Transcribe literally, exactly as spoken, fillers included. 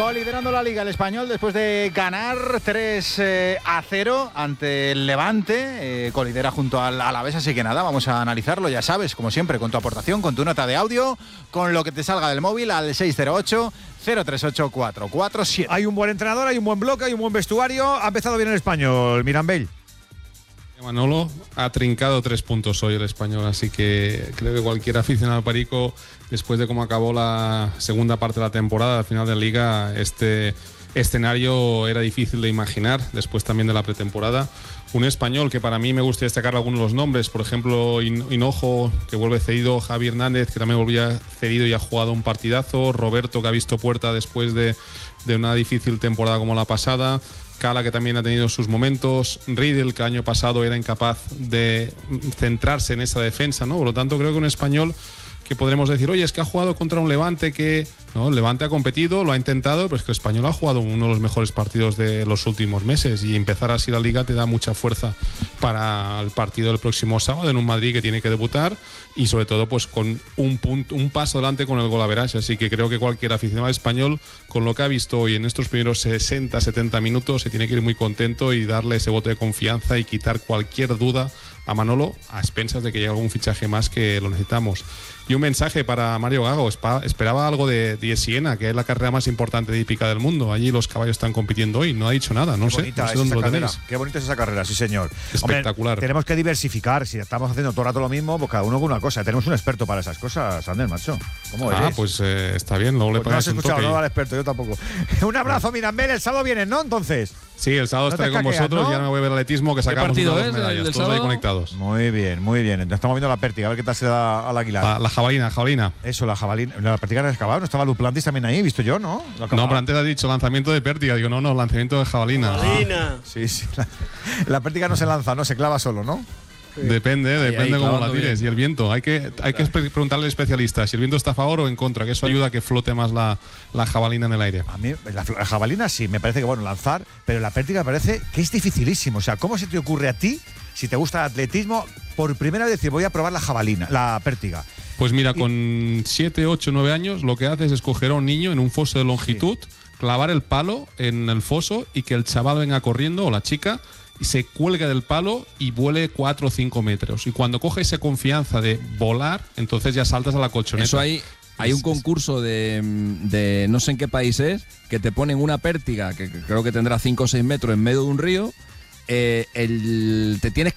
Coliderando liderando la Liga el Español después de ganar tres a cero ante el Levante, eh, colidera junto al Alavés, así que nada, vamos a analizarlo, ya sabes, como siempre, con tu aportación, con tu nota de audio, con lo que te salga del móvil al seis cero ocho, cero tres ocho, cuatro cuatro siete. Hay un buen entrenador, hay un buen bloque, hay un buen vestuario, ha empezado bien el Español, Mirambell. Manolo ha trincado tres puntos hoy el Español, así que creo que cualquier aficionado perico, después de cómo acabó la segunda parte de la temporada, al final de la Liga, este escenario era difícil de imaginar, después también de la pretemporada. Un Español que para mí me gusta destacar algunos de los nombres, por ejemplo Hinojo, que vuelve cedido, Javi Hernández, que también volvía cedido y ha jugado un partidazo, Roberto, que ha visto puerta después de, de una difícil temporada como la pasada, Cala, que también ha tenido sus momentos, Riedel, que el año pasado era incapaz de centrarse en esa defensa, ¿no? Por lo tanto, creo que un Español que podremos decir, oye, es que ha jugado contra un Levante que, ¿no? El Levante ha competido, lo ha intentado, pero es que el Español ha jugado uno de los mejores partidos de los últimos meses y empezar así la Liga te da mucha fuerza para el partido del próximo sábado en un Madrid que tiene que debutar y sobre todo pues con un punto, un paso adelante con el golaveraje, así que creo que cualquier aficionado español con lo que ha visto hoy en estos primeros sesenta setenta minutos se tiene que ir muy contento y darle ese voto de confianza y quitar cualquier duda a Manolo a expensas de que llegue algún fichaje más que lo necesitamos. Y un mensaje para Mario Gago, esperaba algo de, de Siena, que es la carrera más importante de hípica del mundo. Allí los caballos están compitiendo hoy, no ha dicho nada, no Qué sé, bonita no sé es dónde esa lo carrera. tenéis. Qué bonita es esa carrera, sí señor. Espectacular. Hombre, tenemos que diversificar, si estamos haciendo todo el rato lo mismo, pues cada uno con una cosa. Tenemos un experto para esas cosas, Ander, macho. ¿Cómo Ah, eres? pues eh, está bien, luego le Pues no has pagáis un escuchado, toque. no al experto, yo tampoco. Un abrazo, Mirambell, el sábado vienes, ¿no? Entonces. Sí, el sábado No te estaré con escaqueas, vosotros, ¿no? ya me voy a ver atletismo, que ¿Qué sacamos partido una de es, las el medallas, del todos ahí sábado? conectados. Muy bien, muy bien. Entonces estamos viendo la pértiga, a ver qué tal se da al Aguilar. La, la jabalina, jabalina. Eso, la jabalina. La pértiga no acabado, no estaba Luplantis también ahí, visto yo, ¿no? Lo No, pero antes has dicho lanzamiento de pértiga. Digo, no, no, lanzamiento de jabalina. Jabalina. Sí, sí. La, la pértiga no se lanza, no se clava solo, ¿no? Depende, Ahí, depende ahí, cómo la clavando tires. bien. Y el viento. Hay que, hay que espe- preguntarle al especialista si el viento está a favor o en contra, que eso ayuda a que flote más la, la jabalina en el aire. A mí, la, la jabalina sí, me parece que bueno, lanzar, pero la pértiga me parece que es dificilísimo. O sea, ¿cómo se te ocurre a ti, si te gusta el atletismo, por primera vez decir voy a probar la jabalina, la pértiga? Pues mira, con siete, ocho, nueve años, lo que haces es coger a un niño en un foso de longitud, clavar el palo en el foso y que el chaval venga corriendo, o la chica, y se cuelgue del palo y vuele cuatro o cinco metros. Y cuando coge esa confianza de volar, entonces ya saltas a la colchoneta. Eso hay, hay un concurso de, de no sé en qué país es, que te ponen una pértiga, que creo que tendrá cinco o seis metros en medio de un río. Eh, el, te tienes